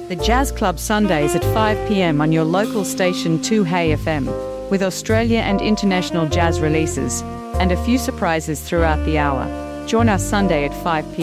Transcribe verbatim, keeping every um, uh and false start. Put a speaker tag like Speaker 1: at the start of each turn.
Speaker 1: The Jazz Club Sundays at five p m on your local station two Hey F M, with Australia and international jazz releases, and a few surprises throughout the hour. Join us Sunday at five p m